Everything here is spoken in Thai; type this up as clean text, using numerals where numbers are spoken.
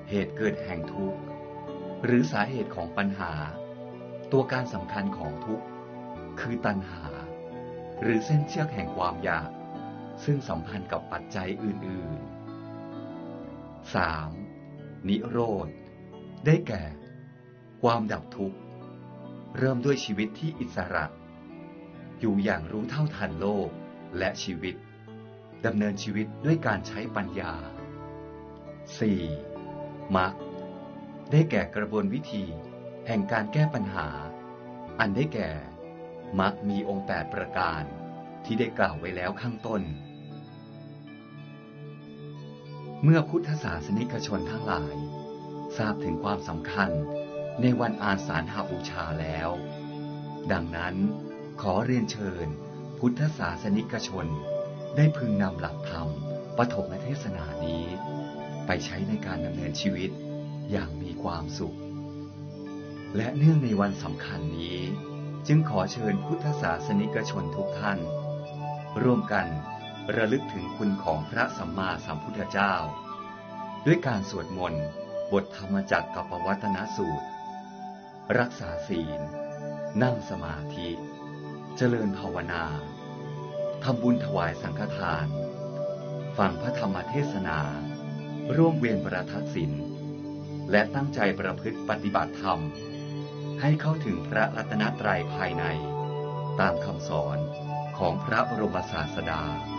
เหตุเกิดแห่งทุกข์หรือสาเหตุของปัญหาตัวการสำคัญของทุกข์คือตัณหาหรือเส้นเชือกแห่งความอยากซึ่งสัมพันธ์กับปัจจัยอื่นๆ 3. นิโรธได้แก่ความดับทุกข์เริ่มด้วยชีวิตที่อิสระอยู่อย่างรู้เท่าทันโลกและชีวิตดำเนินชีวิตด้วยการใช้ปัญญา 4. มรรคได้แก่กระบวนวิธีแห่งการแก้ปัญหาอันได้แก่มรรคมีองค์8ประการที่ได้กล่าวไว้แล้วข้างต้นเมื่อพุทธศาสนิกชนทั้งหลายทราบถึงความสำคัญในวันอาสาฬหบูชาแล้วดังนั้นขอเรียนเชิญพุทธศาสนิกชนได้พึงนำหลักธรรมปฐมเทศนานี้ไปใช้ในการดำเนินชีวิตอย่างมีความสุขและเนื่องในวันสำคัญนี้จึงขอเชิญพุทธศาสนิกชนทุกท่านร่วมกันระลึกถึงคุณของพระสัมมาสัมพุทธเจ้าด้วยการสวดมนต์บทธรรมจักรกัปวัตนสูตรรักษาศีลนั่งสมาธิเจริญภาวนาทำบุญถวายสังฆทานฟังพระธรรมเทศนาร่วมเวียนประทักษิณและตั้งใจประพฤติปฏิบัติธรรมให้เข้าถึงพระรัตนตรัยภายในตามคำสอนของพระบรมศาสดา